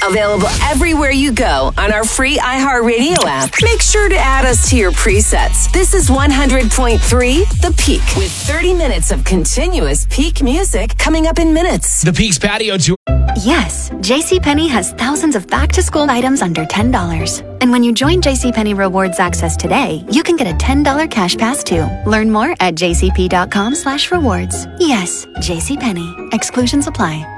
Available everywhere you go on our free iHeartRadio app. Make sure to add us to your presets. This is 100.3 The Peak, with 30 minutes of continuous peak music coming up in minutes. The Peak's Patio Tour. Yes, JCPenney has thousands of back-to-school items under $10. And when you join JCPenney Rewards Access today, you can get a $10 cash pass too. Learn more at jcp.com/rewards. Yes, JCPenney. Exclusions apply.